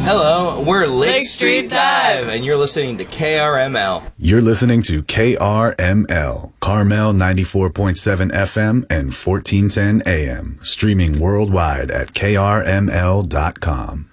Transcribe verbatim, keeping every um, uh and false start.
Hello, we're Lake, Lake Street Dive, and you're listening to K R M L. You're listening to K R M L, Carmel ninety-four point seven F M and fourteen ten A M, streaming worldwide at K R M L dot com.